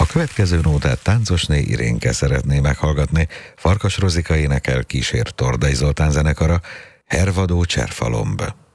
következő nótát Táncosné Irénke szeretné meghallgatni. Farkas Rozika énekel, kísér Tordai Zoltán zenekara, Hervadó Cserfalomb.